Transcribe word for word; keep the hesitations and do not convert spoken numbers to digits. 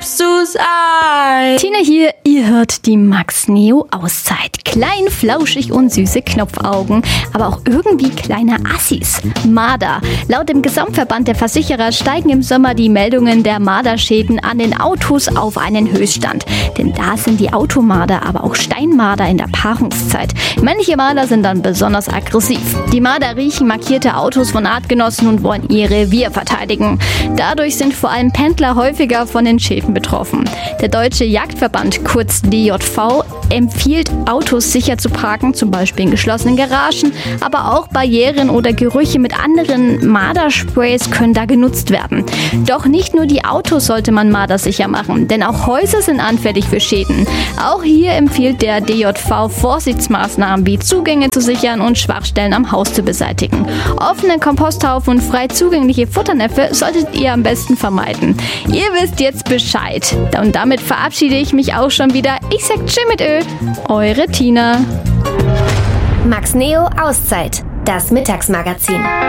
gibst du's ein? Tina hier, ihr hört die Max Neo Auszeit. Klein, flauschig und süße Knopfaugen, aber auch irgendwie kleine Assis. Marder. Laut dem Gesamtverband der Versicherer steigen im Sommer die Meldungen der Marderschäden an den Autos auf einen Höchststand. Denn da sind die Automarder, aber auch Steinmarder in der Paarungszeit. Männliche Marder sind dann besonders aggressiv. Die Marder riechen markierte Autos von Artgenossen und wollen ihr Revier verteidigen. Dadurch sind vor allem Pendler häufiger von den Schäden betroffen. Der Deutsche Jagdverband, kurz D J V, empfiehlt, Autos sicher zu parken, zum Beispiel in geschlossenen Garagen, aber auch Barrieren oder Gerüche mit anderen Mardersprays können da genutzt werden. Doch nicht nur die Autos sollte man mardersicher machen, denn auch Häuser sind anfällig für Schäden. Auch hier empfiehlt der D J V, Vorsichtsmaßnahmen wie Zugänge zu sichern und Schwachstellen am Haus zu beseitigen. Offene Komposthaufen und frei zugängliche Futternäpfe solltet ihr am besten vermeiden. Ihr wisst jetzt Bescheid. Und damit verabschiede ich mich auch schon wieder. Ich sag Tschüss mit Ö. Eure Tina. Max Neo Auszeit. Das Mittagsmagazin.